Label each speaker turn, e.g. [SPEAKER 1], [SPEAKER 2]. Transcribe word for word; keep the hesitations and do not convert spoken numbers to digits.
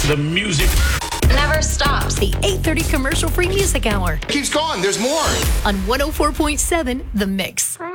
[SPEAKER 1] The music
[SPEAKER 2] never stops.
[SPEAKER 3] The eight thirty commercial-free music hour
[SPEAKER 4] Keeps going. There's more.
[SPEAKER 3] on one oh four point seven The Mix.